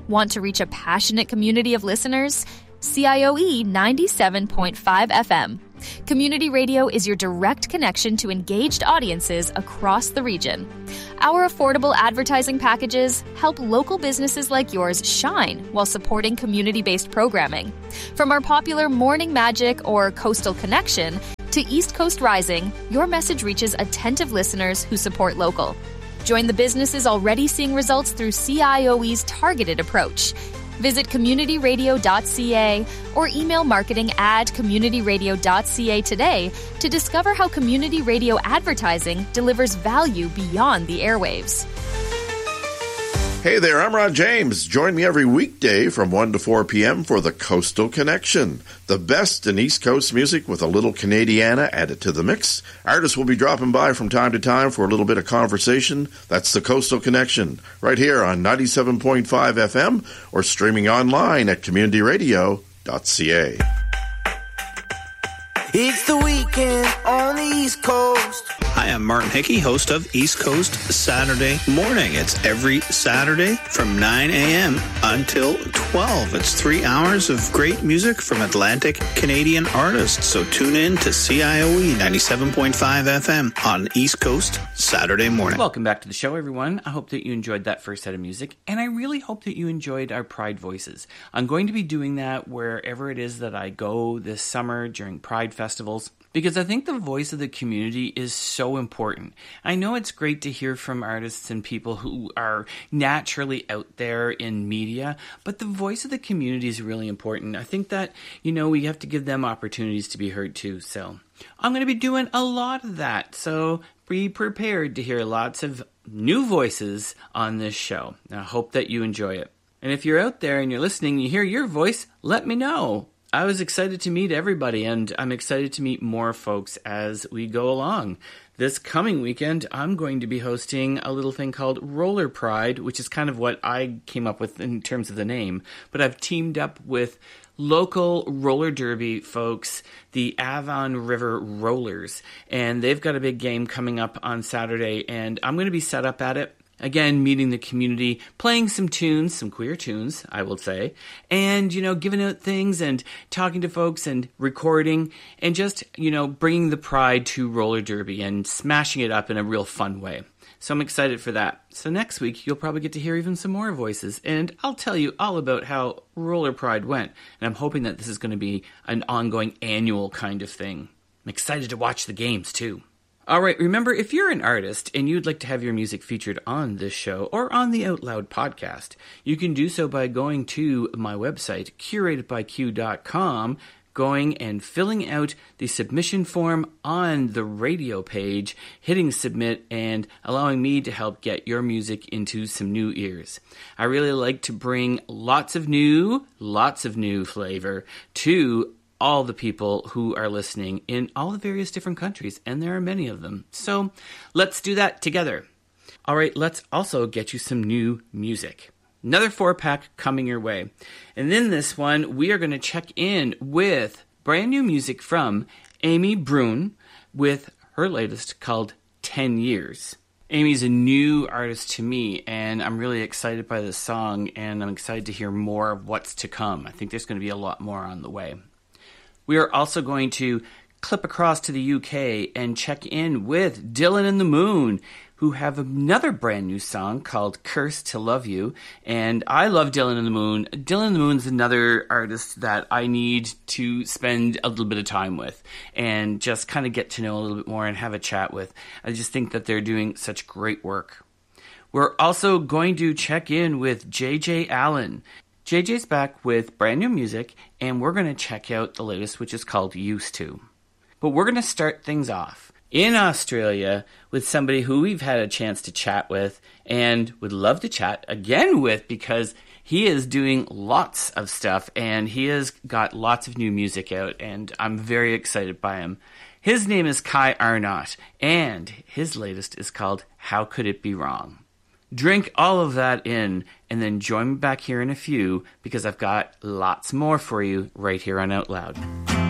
Want to reach a passionate community of listeners? CIOE 97.5 FM. Community radio is your direct connection to engaged audiences across the region. Our affordable advertising packages help local businesses like yours shine while supporting community-based programming. From our popular Morning Magic or Coastal Connection to East Coast Rising, your message reaches attentive listeners who support local. Join the businesses already seeing results through CIOE's targeted approach. Visit communityradio.ca or email marketing@communityradio.ca today to discover how community radio advertising delivers value beyond the airwaves. Hey there, I'm Ron James. Join me every weekday from 1 to 4 p.m. for the Coastal Connection. The best in East Coast music with a little Canadiana added to the mix. Artists will be dropping by from time to time for a little bit of conversation. That's the Coastal Connection, right here on 97.5 FM or streaming online at communityradio.ca. It's the weekend on the East Coast. Hi, I'm Martin Hickey, host of East Coast Saturday Morning. It's every Saturday from 9 a.m. until 12. It's 3 hours of great music from Atlantic Canadian artists. So tune in to CIOE 97.5 FM on East Coast Saturday Morning. Welcome back to the show, everyone. I hope that you enjoyed that first set of music, and I really hope that you enjoyed our Pride Voices. I'm going to be doing that wherever it is that I go this summer during Pride festivals, because I think the voice of the community is so important. I know it's great to hear from artists and people who are naturally out there in media, but the voice of the community is really important. I think that, we have to give them opportunities to be heard too. So I'm going to be doing a lot of that. So be prepared to hear lots of new voices on this show. I hope that you enjoy it. And if you're out there and you're listening, you hear your voice, let me know. I was excited to meet everybody, and I'm excited to meet more folks as we go along. This coming weekend, I'm going to be hosting a little thing called Roller Pride, which is kind of what I came up with in terms of the name. But I've teamed up with local roller derby folks, the Avon River Rollers, and they've got a big game coming up on Saturday, and I'm going to be set up at it. Again, meeting the community, playing some tunes, some queer tunes, I will say, and, giving out things and talking to folks and recording and just, bringing the pride to roller derby and smashing it up in a real fun way. So I'm excited for that. So next week, you'll probably get to hear even some more voices, and I'll tell you all about how Roller Pride went. And I'm hoping that this is going to be an ongoing annual kind of thing. I'm excited to watch the games, too. All right, remember, if you're an artist and you'd like to have your music featured on this show or on the Out Loud podcast, you can do so by going to my website, curatedbyq.com, going and filling out the submission form on the radio page, hitting submit, and allowing me to help get your music into some new ears. I really like to bring lots of new flavor to all the people who are listening in all the various different countries, and there are many of them. So let's do that together. All right, let's also get you some new music. Another 4-pack coming your way. And in this one, we are going to check in with brand new music from Amy Brune with her latest called 10 Years. Amy's a new artist to me, and I'm really excited by this song, and I'm excited to hear more of what's to come. I think there's going to be a lot more on the way. We are also going to clip across to the UK and check in with Dylan and the Moon, who have another brand new song called Curse to Love You. And I love Dylan and the Moon. Dylan and the Moon's another artist that I need to spend a little bit of time with and just kind of get to know a little bit more and have a chat with. I just think that they're doing such great work. We're also going to check in with JJ Allen. JJ's back with brand new music, and we're going to check out the latest, which is called Used To. But we're going to start things off in Australia with somebody who we've had a chance to chat with and would love to chat again with, because he is doing lots of stuff and he has got lots of new music out, and I'm very excited by him. His name is Kai Arnott, and his latest is called How Could It Be Wrong? Drink all of that in, and then join me back here in a few, because I've got lots more for you right here on Out Loud.